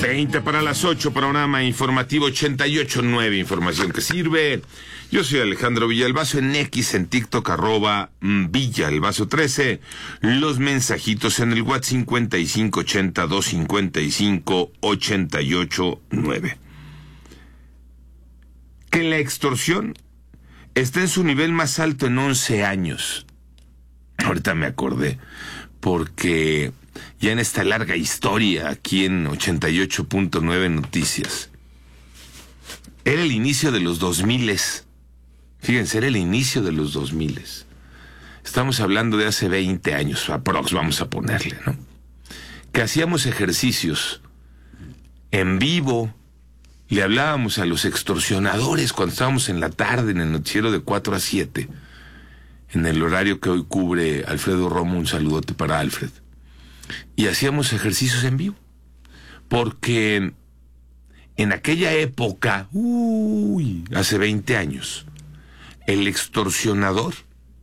20 para las 8, programa informativo 88.9, información que sirve. Yo soy Alejandro Villalbazo, en X, en TikTok, @Villalbazo13. Los mensajitos en el WhatsApp 5580-255-889. Que la extorsión está en su nivel más alto en 11 años. Ahorita me acordé, porque ya en esta larga historia aquí en 88.9 Noticias, era el inicio de los 2000. Fíjense, era el inicio de los 2000. Estamos hablando de hace 20 años, aprox, vamos a ponerle, ¿no? Que hacíamos ejercicios en vivo, le hablábamos a los extorsionadores cuando estábamos en la tarde en el noticiero de 4 a 7, en el horario que hoy cubre Alfredo Romo, un saludote para Alfred. Y hacíamos ejercicios en vivo, porque en aquella época, hace 20 años, el extorsionador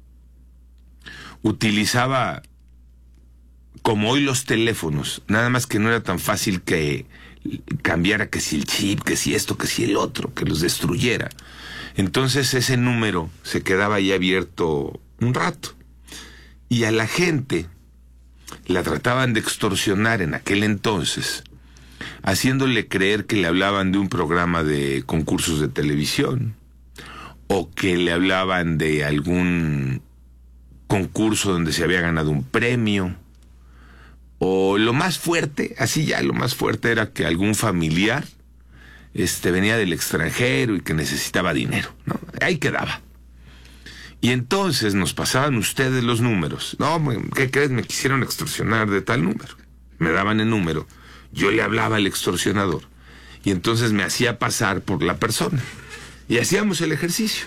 utilizaba, como hoy los teléfonos, nada más que no era tan fácil que cambiara que si el chip, que si esto, que si el otro, que los destruyera. Entonces ese número se quedaba ahí abierto un rato. Y a la gente la trataban de extorsionar en aquel entonces, haciéndole creer que le hablaban de un programa de concursos de televisión, o que le hablaban de algún concurso donde se había ganado un premio, o lo más fuerte, lo más fuerte era que algún familiar venía del extranjero y que necesitaba dinero, ¿no? Ahí quedaba. Y entonces nos pasaban ustedes los números. No, ¿qué crees? Me quisieron extorsionar de tal número. Me daban el número. Yo le hablaba al extorsionador. Y entonces me hacía pasar por la persona. Y hacíamos el ejercicio.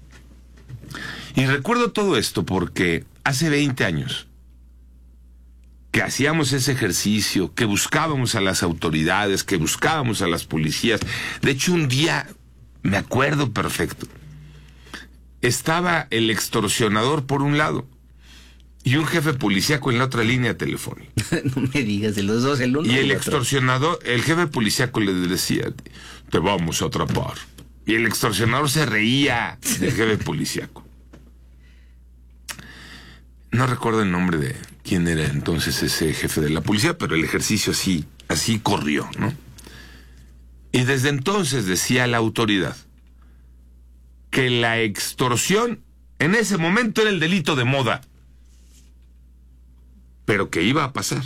Y recuerdo todo esto porque hace 20 años que hacíamos ese ejercicio, que buscábamos a las autoridades, que buscábamos a las policías. De hecho, un día, me acuerdo perfecto, estaba el extorsionador por un lado y un jefe policíaco en la otra línea telefónica. No me digas, de los dos, el uno y el otro. Extorsionador, el jefe policíaco le decía, te vamos a atrapar. Y el extorsionador se reía del jefe policíaco. No recuerdo el nombre de quién era entonces ese jefe de la policía, pero el ejercicio así corrió, ¿no? Y desde entonces decía la autoridad que la extorsión en ese momento era el delito de moda, pero que iba a pasar.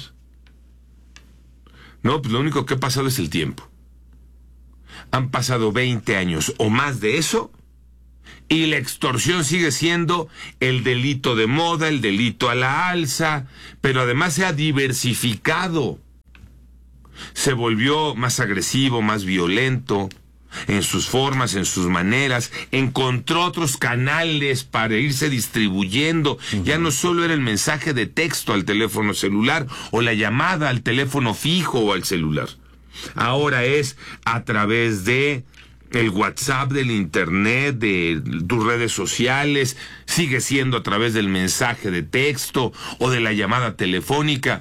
No, pues lo único que ha pasado es el tiempo. Han pasado 20 años o más de eso, y la extorsión sigue siendo el delito de moda, el delito a la alza, pero además se ha diversificado. Se volvió más agresivo, más violento en sus formas, en sus maneras, encontró otros canales para irse distribuyendo. Ya no solo era el mensaje de texto al teléfono celular o la llamada al teléfono fijo o al celular. Ahora es a través de el WhatsApp, del internet, de tus redes sociales, sigue siendo a través del mensaje de texto o de la llamada telefónica.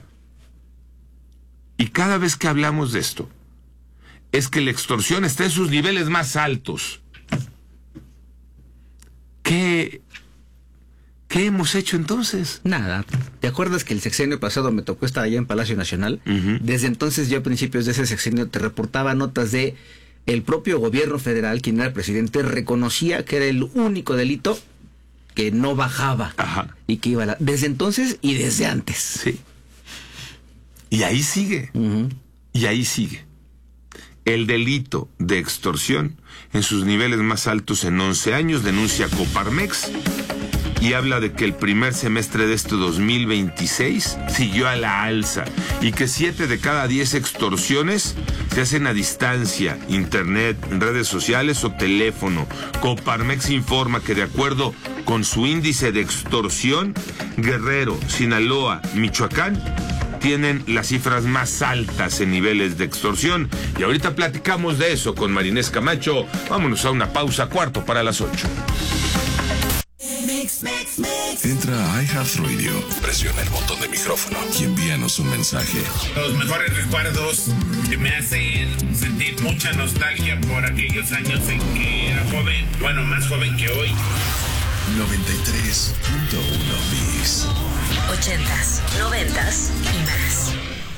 Y cada vez que hablamos de esto, es que la extorsión está en sus niveles más altos. ¿Qué hemos hecho entonces? Nada. ¿Te acuerdas que el sexenio pasado me tocó estar allá en Palacio Nacional? Desde entonces yo a principios de ese sexenio te reportaba notas de el propio gobierno federal, quien era el presidente, reconocía que era el único delito que no bajaba. Ajá. Y que iba desde entonces y desde antes. Sí. Y ahí sigue. Y ahí sigue. El delito de extorsión en sus niveles más altos en 11 años, denuncia Coparmex, y habla de que el primer semestre de este 2026 siguió a la alza y que 7 de cada 10 extorsiones se hacen a distancia, internet, redes sociales o teléfono. Coparmex informa que de acuerdo con su índice de extorsión, Guerrero, Sinaloa, Michoacán tienen las cifras más altas en niveles de extorsión. Y ahorita platicamos de eso con Marinés Camacho. Vámonos a una pausa, 7:45. Entra a iHeartRadio, presiona el botón de micrófono y envíanos un mensaje. Los mejores recuerdos que me hacen sentir mucha nostalgia por aquellos años en que era joven, bueno, más joven que hoy. 93.1 Bis. 80s, 90s y más.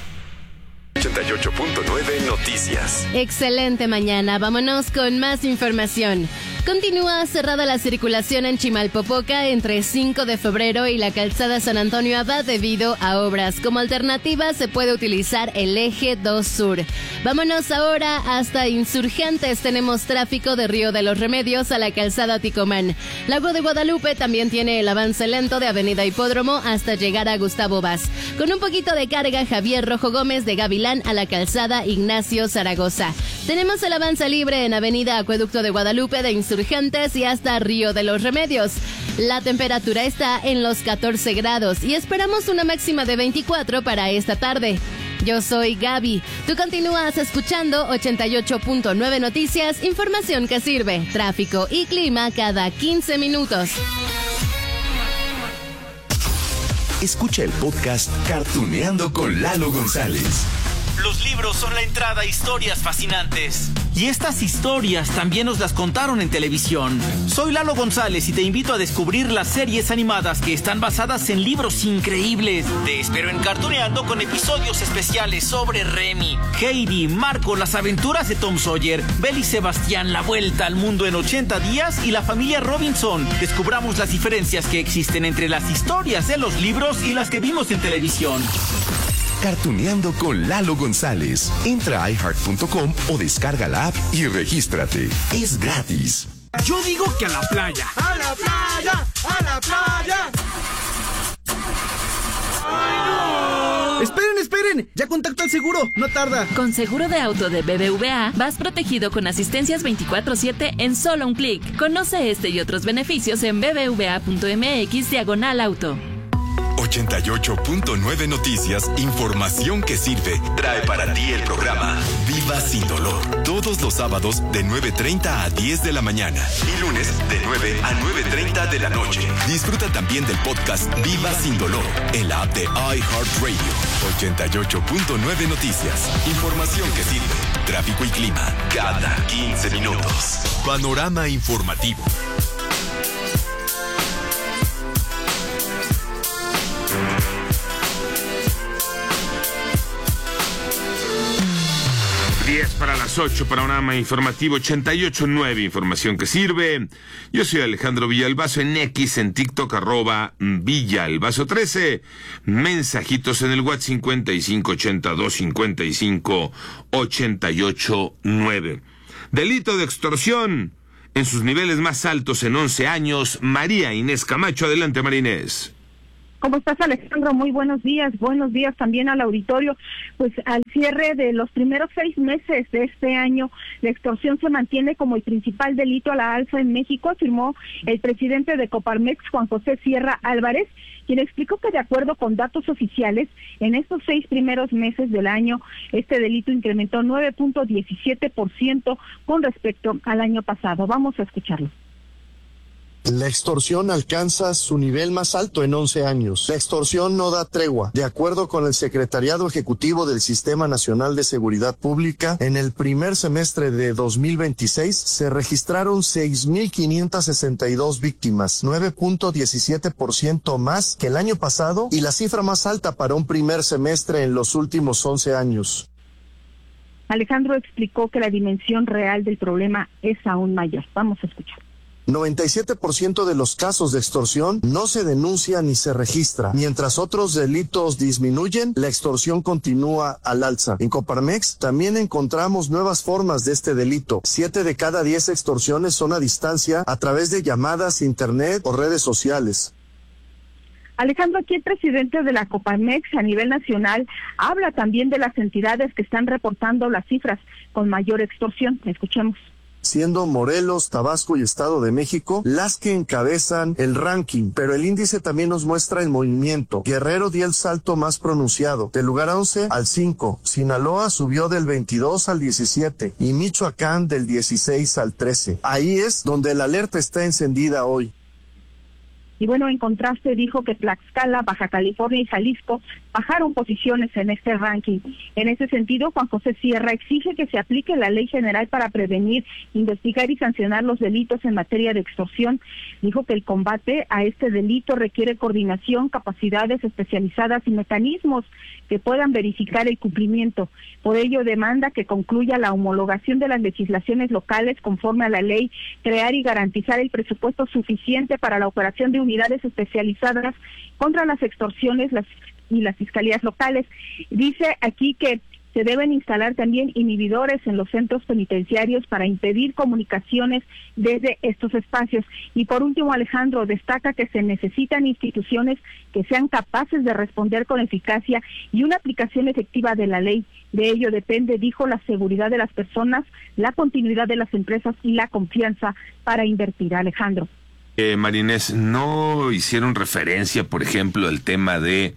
88.9 Noticias. Excelente mañana, vámonos con más información. Continúa cerrada la circulación en Chimalpopoca entre 5 de febrero y la calzada San Antonio Abad debido a obras. Como alternativa se puede utilizar el eje 2 Sur. Vámonos ahora hasta Insurgentes. Tenemos tráfico de Río de los Remedios a la calzada Ticomán. Lago de Guadalupe también tiene el avance lento de Avenida Hipódromo hasta llegar a Gustavo Vaz. Con un poquito de carga, Javier Rojo Gómez de Gavilán a la calzada Ignacio Zaragoza. Tenemos el avance libre en Avenida Acueducto de Guadalupe de Insurgentes y hasta Río de los Remedios. La temperatura está en los 14 grados y esperamos una máxima de 24 para esta tarde. Yo soy Gaby. Tú continúas escuchando 88.9 Noticias, información que sirve, tráfico y clima cada 15 minutos. Escucha el podcast Cartuneando con Lalo González. Los libros son la entrada a historias fascinantes. Y estas historias también nos las contaron en televisión. Soy Lalo González y te invito a descubrir las series animadas que están basadas en libros increíbles. Te espero en Cartuneando con episodios especiales sobre Remy, Heidi, Marco, las aventuras de Tom Sawyer, Belle y Sebastián, la vuelta al mundo en 80 días y la familia Robinson. Descubramos las diferencias que existen entre las historias de los libros y las que vimos en televisión. Cartuneando con Lalo González. Entra a iHeart.com o descarga la app y regístrate. Es gratis. Yo digo que a la playa. ¡A la playa! ¡A la playa! ¡Ay, no! ¡Esperen! ¡Ya contacto al seguro! ¡No tarda! Con seguro de auto de BBVA, vas protegido con asistencias 24/7 en solo un clic. Conoce este y otros beneficios en bbva.mx/auto. 88.9 Noticias, información que sirve. Trae para ti el programa Viva Sin Dolor. Todos los sábados de 9:30 a 10 de la mañana. Y lunes de 9 a 9:30 de la noche. Disfruta también del podcast Viva Sin Dolor en la app de iHeartRadio. 88.9 Noticias. Información que sirve. Tráfico y clima cada 15 minutos. Panorama informativo. Para las 8, panorama informativo 88.9, información que sirve. Yo soy Alejandro Villalbazo en X, en TikTok, @Villalbazo13. Mensajitos en el WhatsApp 5582558889. Delito de extorsión en sus niveles más altos en 11 años. María Inés Camacho, adelante María Inés. ¿Cómo estás, Alejandro? Muy buenos días también al auditorio. Pues al cierre de los primeros 6 meses de este año, la extorsión se mantiene como el principal delito a la alza en México, afirmó el presidente de Coparmex, Juan José Sierra Álvarez, quien explicó que de acuerdo con datos oficiales, en estos 6 primeros meses del año, este delito incrementó 9.17% con respecto al año pasado. Vamos a escucharlo. La extorsión alcanza su nivel más alto en 11 años. La extorsión no da tregua. De acuerdo con el Secretariado Ejecutivo del Sistema Nacional de Seguridad Pública, en el primer semestre de 2026 se registraron 6.562 víctimas, 9.17% más que el año pasado y la cifra más alta para un primer semestre en los últimos 11 años. Alejandro explicó que la dimensión real del problema es aún mayor. Vamos a escuchar. 97% de los casos de extorsión no se denuncia ni se registra. Mientras otros delitos disminuyen, la extorsión continúa al alza. En Coparmex también encontramos nuevas formas de este delito. 7 de cada 10 extorsiones son a distancia a través de llamadas, internet o redes sociales. Alejandro, aquí el presidente de la Coparmex a nivel nacional habla también de las entidades que están reportando las cifras con mayor extorsión. Escuchemos. Siendo Morelos, Tabasco y Estado de México las que encabezan el ranking, pero el índice también nos muestra el movimiento. Guerrero dio el salto más pronunciado, del lugar 11 al 5, Sinaloa subió del 22 al 17 y Michoacán del 16 al 13. Ahí es donde la alerta está encendida hoy. Y bueno, en contraste dijo que Tlaxcala, Baja California y Jalisco bajaron posiciones en este ranking. En ese sentido, Juan José Sierra exige que se aplique la Ley General para prevenir, investigar y sancionar los delitos en materia de extorsión. Dijo que el combate a este delito requiere coordinación, capacidades especializadas y mecanismos que puedan verificar el cumplimiento. Por ello, demanda que concluya la homologación de las legislaciones locales conforme a la ley, crear y garantizar el presupuesto suficiente para la operación de unidades especializadas contra las extorsiones y las fiscalías locales. Dice aquí que se deben instalar también inhibidores en los centros penitenciarios para impedir comunicaciones desde estos espacios. Y por último, Alejandro destaca que se necesitan instituciones que sean capaces de responder con eficacia y una aplicación efectiva de la ley. De ello depende, dijo, la seguridad de las personas, la continuidad de las empresas y la confianza para invertir. Alejandro. Marinés, ¿no hicieron referencia, por ejemplo, al tema de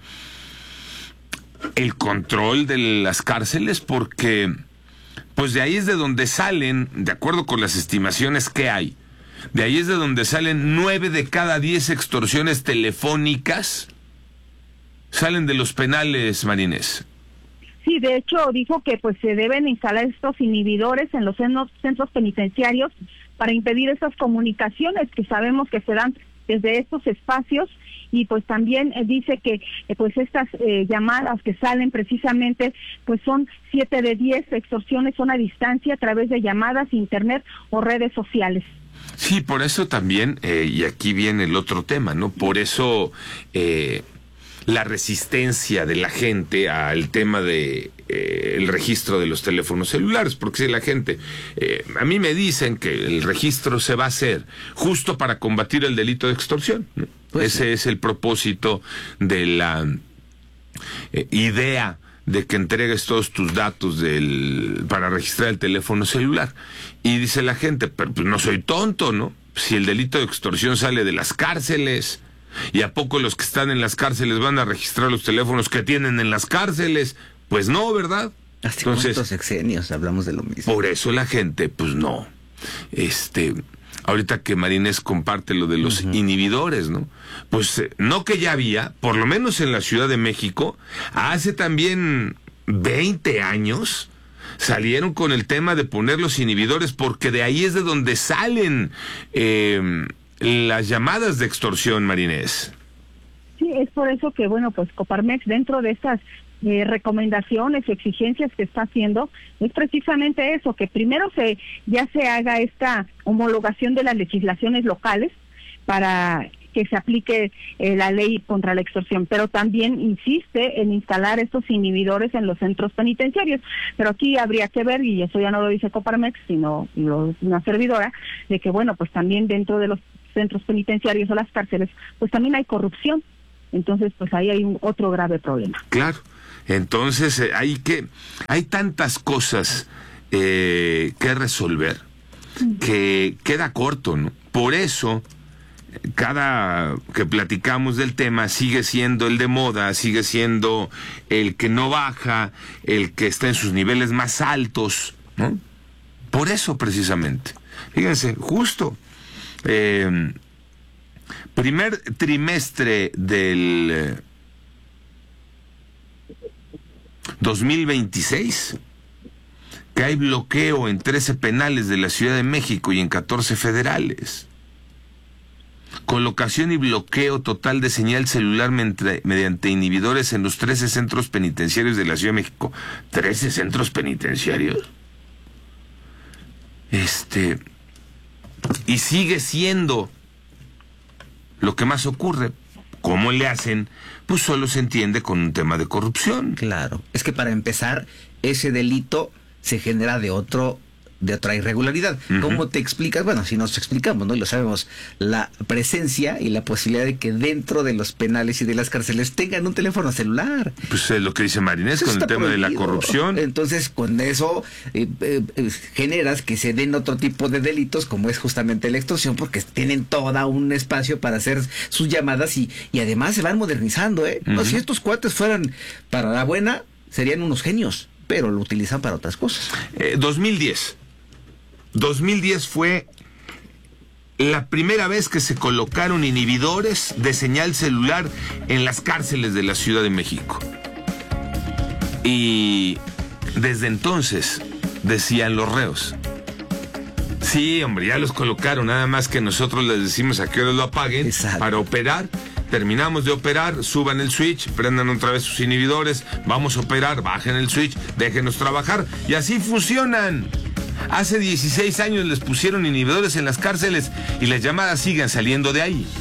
el control de las cárceles? Porque pues de ahí es de donde salen, de acuerdo con las estimaciones que hay, de ahí es de donde salen 9 de cada 10 extorsiones telefónicas, salen de los penales, Marinés. Sí, de hecho dijo que pues se deben instalar estos inhibidores en los centros penitenciarios para impedir esas comunicaciones que sabemos que se dan desde estos espacios. Y pues también dice que pues estas llamadas que salen precisamente pues son 7 de 10 extorsiones son a distancia a través de llamadas, internet o redes sociales. Sí, por eso también, y aquí viene el otro tema, ¿no? Por eso la resistencia de la gente al tema de el registro de los teléfonos celulares, porque si la gente, a mí me dicen que el registro se va a hacer justo para combatir el delito de extorsión, ¿no? Pues ese es el propósito de la idea de que entregues todos tus datos para registrar el teléfono celular. Y dice la gente, pero pues no soy tonto, ¿no? Si el delito de extorsión sale de las cárceles, ¿y a poco los que están en las cárceles van a registrar los teléfonos que tienen en las cárceles? Pues no, ¿verdad? ¿Hace cuántos sexenios hablamos de lo mismo? Por eso la gente, pues no. Ahorita que Marinés comparte lo de los inhibidores, ¿no? Pues no que ya había, por lo menos en la Ciudad de México, hace también 20 años, salieron con el tema de poner los inhibidores, porque de ahí es de donde salen las llamadas de extorsión, Marinés. Sí, es por eso que, bueno, pues Coparmex, dentro de estas recomendaciones o exigencias que está haciendo, es precisamente eso, que primero ya se haga esta homologación de las legislaciones locales para que se aplique la ley contra la extorsión, pero también insiste en instalar estos inhibidores en los centros penitenciarios. Pero aquí habría que ver, y eso ya no lo dice Coparmex, sino una servidora, de que, bueno, pues también dentro de los centros penitenciarios o las cárceles, pues también hay corrupción. Entonces, pues ahí hay otro grave problema. Claro. Entonces, hay tantas cosas que resolver que queda corto, ¿no? Por eso, cada que platicamos del tema sigue siendo el de moda, sigue siendo el que no baja, el que está en sus niveles más altos, ¿no? Por eso, precisamente. Fíjense, justo primer trimestre del 2026, que hay bloqueo en 13 penales de la Ciudad de México y en 14 federales. Colocación y bloqueo total de señal celular mediante inhibidores en los 13 centros penitenciarios de la Ciudad de México. ¿13 centros penitenciarios? Y sigue siendo lo que más ocurre. ¿Cómo le hacen? Pues solo se entiende con un tema de corrupción. Claro, es que para empezar, ese delito se genera de otra irregularidad. ¿Cómo te explicas? Bueno, si nos explicamos, ¿no? Y lo sabemos, la presencia y la posibilidad de que dentro de los penales y de las cárceles tengan un teléfono celular. Pues es lo que dice Marinés con el tema de la corrupción. Entonces, con eso generas que se den otro tipo de delitos, como es justamente la extorsión, porque tienen todo un espacio para hacer sus llamadas y además se van modernizando, ¿eh? No, si estos cuates fueran para la buena, serían unos genios, pero lo utilizan para otras cosas. 2010 fue la primera vez que se colocaron inhibidores de señal celular en las cárceles de la Ciudad de México. Y desde entonces, decían los reos, sí, hombre, ya los colocaron, nada más que nosotros les decimos a qué hora lo apaguen. Exacto. Para operar. Terminamos de operar, suban el switch, prendan otra vez sus inhibidores, vamos a operar, bajen el switch, déjenos trabajar. Y así funcionan. Hace 16 años les pusieron inhibidores en las cárceles y las llamadas siguen saliendo de ahí.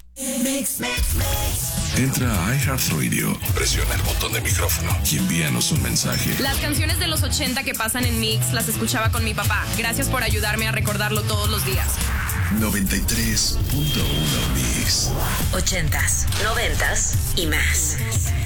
Entra a iHeartRadio, presiona el botón de micrófono y envíanos un mensaje. Las canciones de los 80 que pasan en Mix las escuchaba con mi papá. Gracias por ayudarme a recordarlo todos los días. 93.1 Mix. 80s, 90s y más.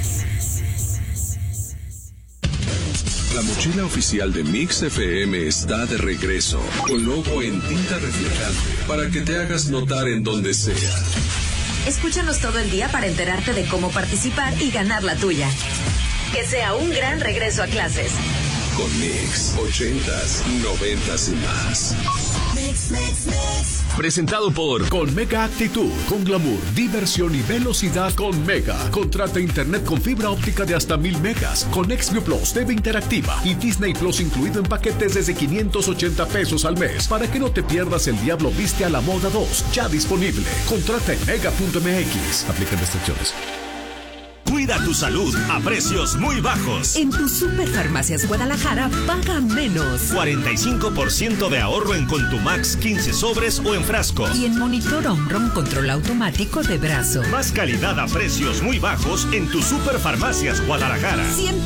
La mochila oficial de Mix FM está de regreso, con logo en tinta reflejante, para que te hagas notar en donde sea. Escúchanos todo el día para enterarte de cómo participar y ganar la tuya. Que sea un gran regreso a clases. Con Mix, 80s, 90s y más. Mix, mix, mix. Presentado por Con Mega Actitud, con glamour, diversión y velocidad con Mega. Contrata internet con fibra óptica de hasta 1000 megas, con XView Plus, TV interactiva y Disney Plus incluido en paquetes desde 580 pesos al mes, para que no te pierdas El Diablo Viste a la Moda 2, ya disponible. Contrata en mega.mx. Aplican restricciones. Cuida tu salud a precios muy bajos. En tu Superfarmacias Guadalajara paga menos. 45% de ahorro en Contumax 15 sobres o en frasco. Y en Monitor Omron control automático de brazo. Más calidad a precios muy bajos en tu Superfarmacias Guadalajara. Siempre